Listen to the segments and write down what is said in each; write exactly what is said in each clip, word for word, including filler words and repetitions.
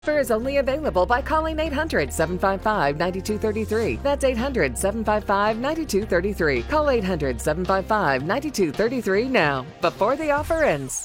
Offer is only available by calling eight hundred, seven five five, nine two three three. That's eight hundred, seven five five, nine two three three. Call eight hundred, seven five five, nine two three three now, before the offer ends.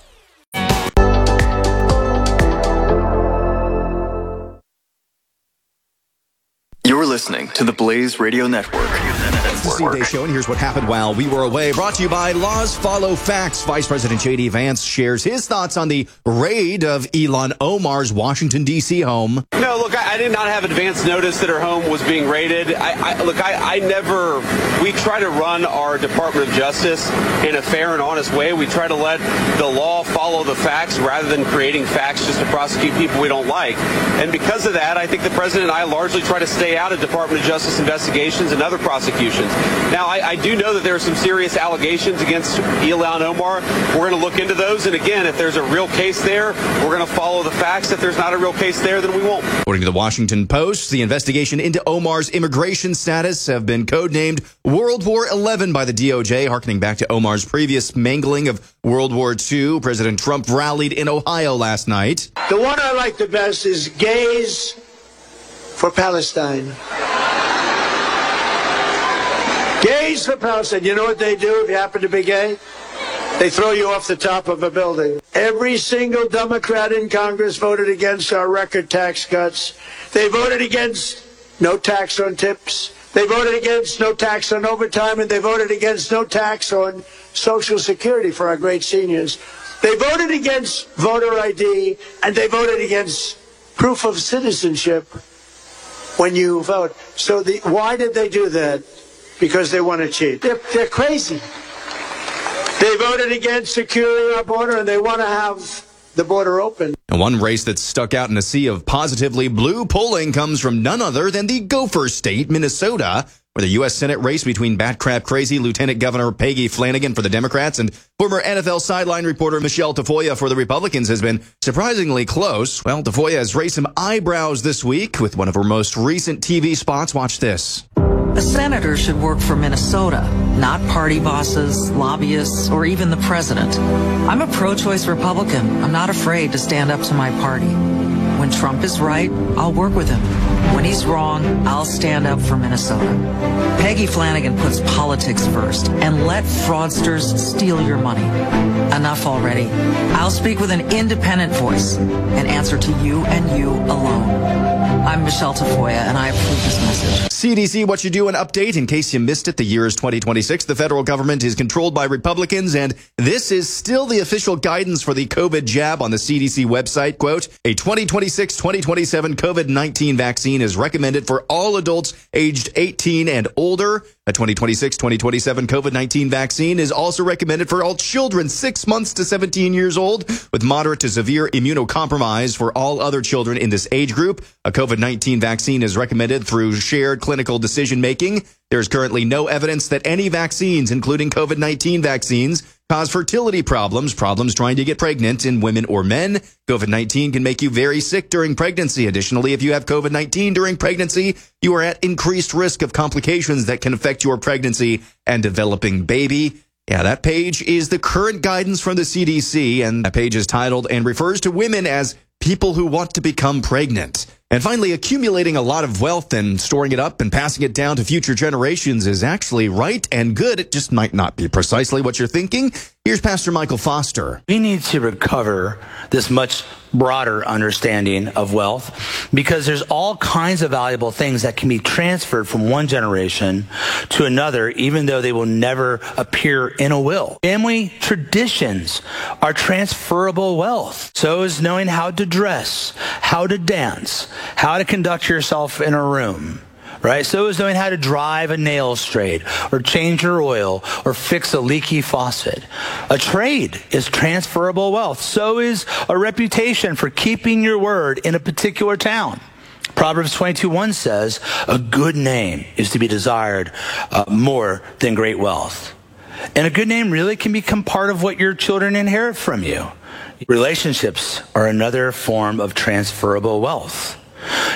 You're listening to the Blaze Radio Network. It's the Steve Day Show, and here's what happened while we were away. Brought to you by Laws Follow Facts. Vice President J D Vance shares his thoughts on the raid of Ilhan Omar's Washington, D C home. No, look, I, I did not have advance notice that her home was being raided. I, I Look, I, I never, we try to run our Department of Justice in a fair and honest way. We try to let the law follow the facts rather than creating facts just to prosecute people we don't like. And because of that, I think the President and I largely try to stay out of Department of Justice investigations and other prosecutions. Now, I, I do know that there are some serious allegations against Ilhan Omar. We're going to look into those. And again, if there's a real case there, we're going to follow the facts. If there's not a real case there, then we won't. According to the Washington Post, the investigation into Omar's immigration status have been codenamed World War Eleven by the D O J, harkening back to Omar's previous mangling of World War Two. President Trump rallied in Ohio last night. The one I like the best is Gays for Palestine. Gays for Palestine. You know what they do if you happen to be gay? They throw you off the top of a building. Every single Democrat in Congress voted against our record tax cuts. They voted against no tax on tips. They voted against no tax on overtime, and they voted against no tax on Social Security for our great seniors. They voted against voter I D, and they voted against proof of citizenship when you vote. So the, why did they do that? Because they want to cheat. They're, they're crazy. They voted against securing our border, and they want to have the border open. And one race that stuck out in a sea of positively blue polling comes from none other than the Gopher State, Minnesota, where the U S Senate race between bat crap crazy Lieutenant Governor Peggy Flanagan for the Democrats and former N F L sideline reporter Michelle Tafoya for the Republicans has been surprisingly close. Well, Tafoya has raised some eyebrows this week with one of her most recent T V spots. Watch this. A senator should work for Minnesota, not party bosses, lobbyists, or even the president. I'm a pro-choice Republican. I'm not afraid to stand up to my party. When Trump is right, I'll work with him. When he's wrong, I'll stand up for Minnesota. Peggy Flanagan puts politics first and let fraudsters steal your money. Enough already. I'll speak with an independent voice and answer to you and you alone. I'm Michelle Tafoya, and I approve this message. C D C, what you do, an update. In case you missed it, the year is twenty twenty-six. The federal government is controlled by Republicans, and this is still the official guidance for the COVID jab on the C D C website. Quote, a twenty twenty-six twenty twenty-seven COVID nineteen vaccine is recommended for all adults aged eighteen and older. A twenty twenty-six twenty twenty-seven COVID nineteen vaccine is also recommended for all children six months to seventeen years old with moderate to severe immunocompromise. For all other children in this age group, a COVID nineteen vaccine is recommended through shared clinical decision making. There's currently no evidence that any vaccines, including COVID nineteen vaccines, cause fertility problems, problems trying to get pregnant in women or men. COVID nineteen can make you very sick during pregnancy. Additionally, if you have COVID nineteen during pregnancy, you are at increased risk of complications that can affect your pregnancy and developing baby. Yeah, that page is the current guidance from the C D C, and that page is titled and refers to women as people who want to become pregnant. And finally, accumulating a lot of wealth and storing it up and passing it down to future generations is actually right and good. It just might not be precisely what you're thinking. Here's Pastor Michael Foster. We need to recover this much broader understanding of wealth because there's all kinds of valuable things that can be transferred from one generation to another, even though they will never appear in a will. Family traditions are transferable wealth. So is knowing how to dress, how to dance, how to conduct yourself in a room. Right? So is knowing how to drive a nail straight or change your oil or fix a leaky faucet. A trade is transferable wealth. So is a reputation for keeping your word in a particular town. Proverbs twenty-two one says, a good name is to be desired uh, more than great wealth. And a good name really can become part of what your children inherit from you. Relationships are another form of transferable wealth.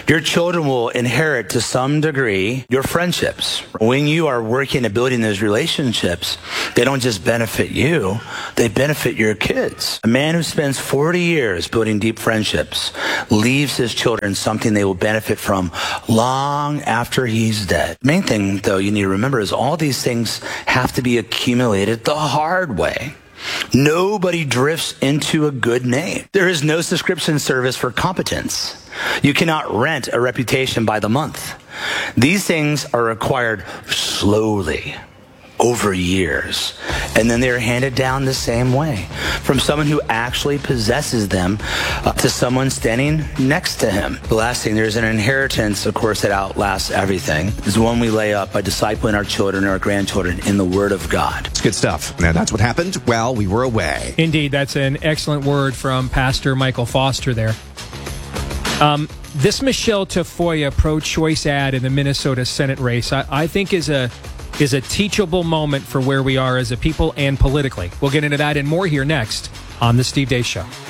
Your children will inherit to some degree your friendships. When you are working at building those relationships, they don't just benefit you, they benefit your kids. A man who spends forty years building deep friendships leaves his children something they will benefit from long after he's dead. The main thing, though, you need to remember is all these things have to be accumulated the hard way. Nobody drifts into a good name. There is no subscription service for competence. You cannot rent a reputation by the month. These things are acquired slowly over years, and then they're handed down the same way from someone who actually possesses them uh, to someone standing next to him. The last thing, there's an inheritance, of course, that outlasts everything. Is one we lay up by discipling our children and our grandchildren in the Word of God. It's good stuff. Now, that's what happened while we were away. Indeed, that's an excellent word from Pastor Michael Foster there. Um, this Michelle Tafoya pro-choice ad in the Minnesota Senate race, I, I think is a is a teachable moment for where we are as a people and politically. We'll get into that and more here next on The Steve Deace Show.